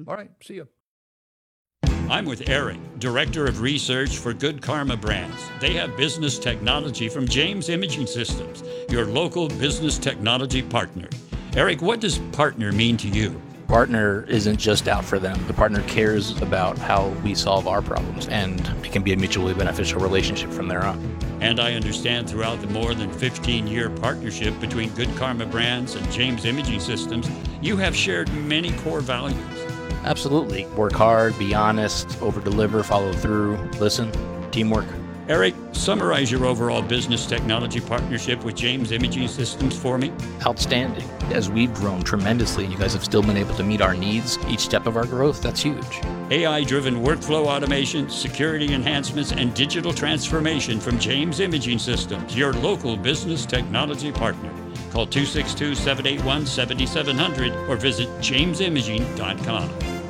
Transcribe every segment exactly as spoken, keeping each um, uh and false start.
All right. See you. I'm with Eric, Director of Research for Good Karma Brands. They have business technology from James Imaging Systems, your local business technology partner. Eric, what does partner mean to you? Partner isn't just out for them. The partner cares about how we solve our problems, and it can be a mutually beneficial relationship from there on. And I understand throughout the more than fifteen-year partnership between Good Karma Brands and James Imaging Systems, you have shared many core values. Absolutely. Work hard, be honest, over-deliver, follow through, listen, teamwork. Eric, summarize your overall business technology partnership with James Imaging Systems for me. Outstanding. As we've grown tremendously, you guys have still been able to meet our needs each step of our growth. That's huge. A I-driven workflow automation, security enhancements, and digital transformation from James Imaging Systems, your local business technology partner. Call two six two, seven eight one, seven seven zero zero or visit james imaging dot com.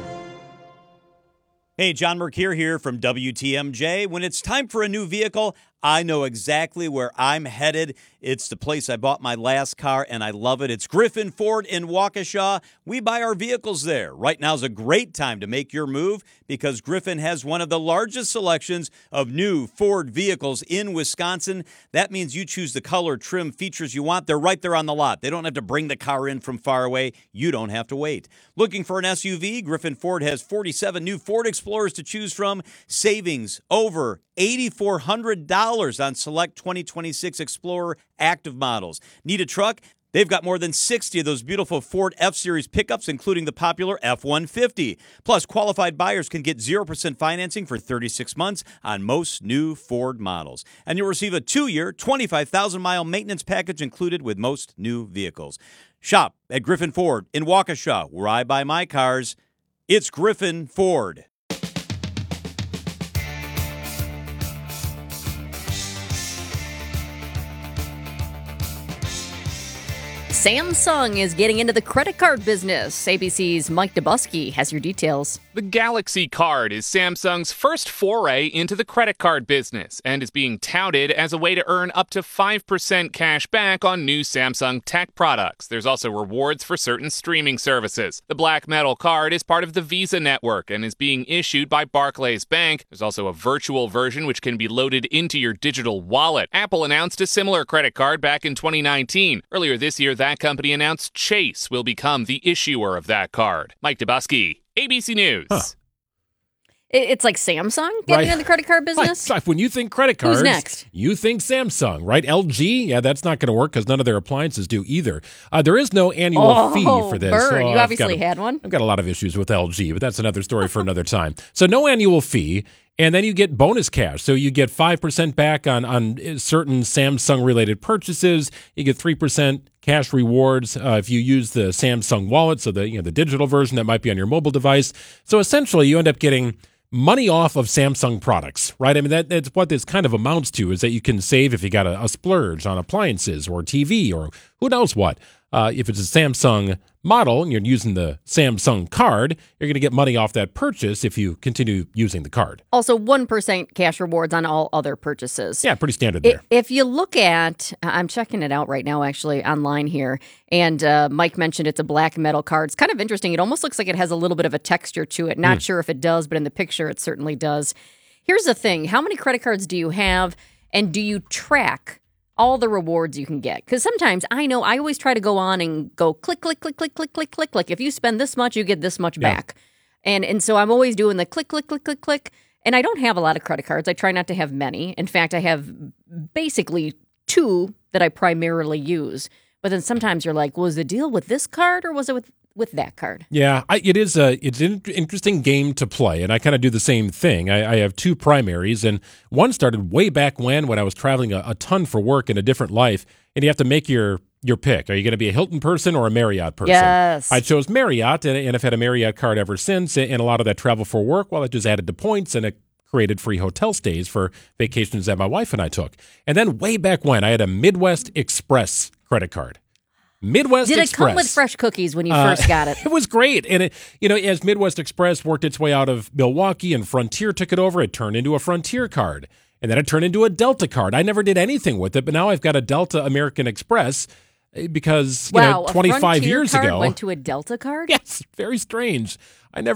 Hey, John Mercure here from W T M J. When it's time for a new vehicle, I know exactly where I'm headed. It's the place I bought my last car, and I love it. It's Griffin Ford in Waukesha. We buy our vehicles there. Right now is a great time to make your move because Griffin has one of the largest selections of new Ford vehicles in Wisconsin. That means you choose the color, trim, features you want. They're right there on the lot. They don't have to bring the car in from far away. You don't have to wait. Looking for an S U V? Griffin Ford has forty-seven new Ford Explorers to choose from. Savings over eight thousand four hundred dollars on select twenty twenty-six Explorer active models. Need a truck? They've got more than sixty of those beautiful Ford F-Series pickups, including the popular F one fifty. Plus, qualified buyers can get zero percent financing for thirty-six months on most new Ford models. And you'll receive a two-year, twenty-five thousand mile maintenance package included with most new vehicles. Shop at Griffin Ford in Waukesha, where I buy my cars. It's Griffin Ford. Samsung is getting into the credit card business. A B C's Mike Dubusky has your details. The Galaxy Card is Samsung's first foray into the credit card business and is being touted as a way to earn up to five percent cash back on new Samsung tech products. There's also rewards for certain streaming services. The Black Metal Card is part of the Visa network and is being issued by Barclays Bank. There's also a virtual version which can be loaded into your digital wallet. Apple announced a similar credit card back in twenty nineteen. Earlier this year, that company announced Chase will become the issuer of that card. Mike Dubusky, A B C News. Huh. It's like Samsung getting Right. in the credit card business? Right. When you think credit cards, Who's next? you think Samsung, right? L G, yeah, that's not going to work because none of their appliances do either. Uh, there is no annual Oh, fee for this. burn. So You I've obviously got a- had one. I've got a lot of issues with L G, but that's another story for another time. So no annual fee. And then you get bonus cash. So you get five percent back on, on certain Samsung-related purchases. You get three percent cash rewards uh, if you use the Samsung wallet, so the you know the digital version that might be on your mobile device. So essentially, you end up getting money off of Samsung products, right? I mean, that, that's what this kind of amounts to, is that you can save if you got a, a splurge on appliances or T V or who knows what. Uh, if it's a Samsung model and you're using the Samsung card, you're going to get money off that purchase if you continue using the card. Also, one percent cash rewards on all other purchases. Yeah, pretty standard I- there. If you look at, I'm checking it out right now, actually, online here, and uh, Mike mentioned it's a black metal card. It's kind of interesting. It almost looks like it has a little bit of a texture to it. Not Mm. sure if it does, but in the picture, it certainly does. Here's the thing. How many credit cards do you have, and do you track all the rewards you can get? Because sometimes, I know, I always try to go on and go click, click, click, click, click, click, click. Like, if you spend this much, you get this much Yeah. back. And and so I'm always doing the click, click, click, click, click. And I don't have a lot of credit cards. I try not to have many. In fact, I have basically two that I primarily use. But then sometimes you're like, was the deal with this card or was it with, with that card? Yeah, I, it is a it's an interesting game to play, and I kind of do the same thing. I, I have two primaries, and one started way back when when I was traveling a, a ton for work in a different life, and you have to make your your pick. Are you going to be a Hilton person or a Marriott person? Yes. I chose Marriott, and, and I've had a Marriott card ever since, and a lot of that travel for work, well, it just added to points, and it created free hotel stays for vacations that my wife and I took. And then way back when, I had a Midwest Express credit card. Midwest Did it Express. come with fresh cookies when you Uh, first got it? It was great. And, it, you know, as Midwest Express worked its way out of Milwaukee and Frontier took it over, it turned into a Frontier card. And then it turned into a Delta card. I never did anything with it, but now I've got a Delta American Express eh, because, you Wow, know, a twenty-five Frontier years card ago. went to a Delta card? Yes, very strange. I never